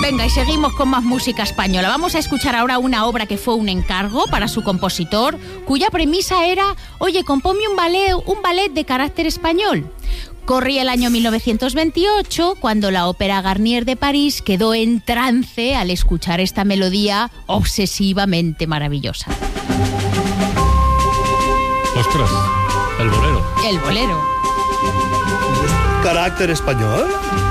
Venga, y seguimos con más música española. Vamos a escuchar ahora una obra que fue un encargo para su compositor, cuya premisa era: oye, compónme un ballet de carácter español. Corría el año 1928, cuando la Ópera Garnier de París quedó en trance al escuchar esta melodía obsesivamente maravillosa. ¡Ostras! El bolero. El bolero. ¿Carácter español?